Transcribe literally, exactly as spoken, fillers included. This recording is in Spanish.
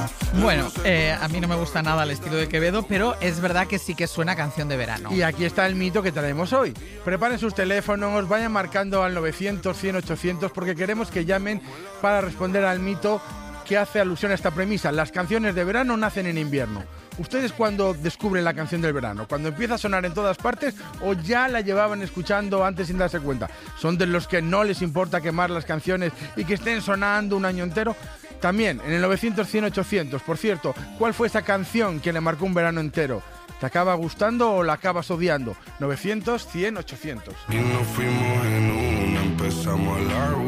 Bueno, eh, a mí no me gusta nada el estilo de Quevedo, pero es verdad que sí que suena canción de verano. Y aquí está el mito que traemos hoy. Preparen sus teléfonos, vayan marcando al novecientos, cien, ochocientos, porque queremos que llamen para responder al mito que hace alusión a esta premisa. Las canciones de verano nacen en invierno. ¿Ustedes cuándo descubren la canción del verano? ¿Cuando empieza a sonar en todas partes o ya la llevaban escuchando antes sin darse cuenta? ¿Son de los que no les importa quemar las canciones y que estén sonando un año entero? También, en el novecientos, cien, ochocientos. Por cierto, ¿cuál fue esa canción que le marcó un verano entero? ¿Te acaba gustando o la acabas odiando? novecientos, cien, ochocientos. Y nos fuimos en una, empezamos a hablar.